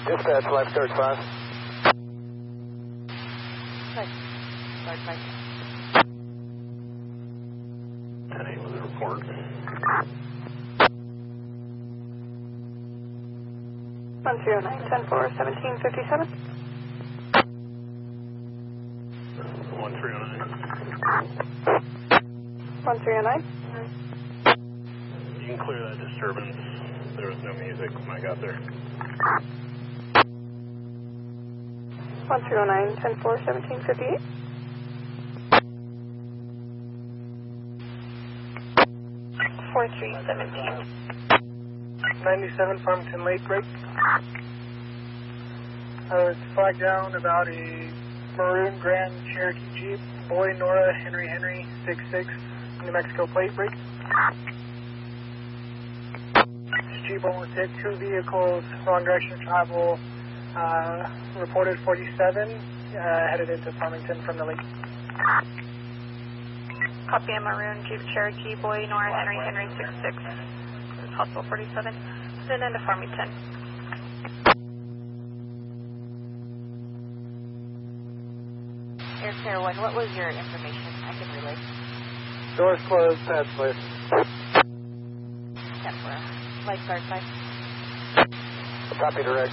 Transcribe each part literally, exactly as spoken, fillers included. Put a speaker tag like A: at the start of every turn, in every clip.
A: Dispatch, lifeguard five.
B: Lifeguard five.
A: ten eight with a report.
C: one three oh nine, ten four, seventeen fifty-seven.
A: one three oh nine.
C: one three oh nine.
A: You can clear that disturbance. There was no music when I got there.
C: one three oh nine, ten four, seventeen fifty-eight. four three seventeen.
D: ninety-seven Farmington Lake break. I was flagged down about a maroon Grand Cherokee Jeep, boy Nora Henry Henry six six, New Mexico plate break. This Jeep almost hit two vehicles, wrong direction of travel, uh, reported forty-seven, uh, headed into Farmington from the lake.
C: Copy a maroon Jeep Cherokee, boy Nora Henry Henry six six. Possible forty-seven. Then into Farmington.
B: Air Care one, what was your information? I can relay.
A: Doors closed, pass clear.
B: ten four. Lifeguard five.
A: Copy direct.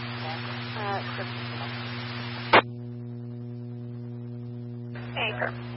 B: Uh,
C: Anchor.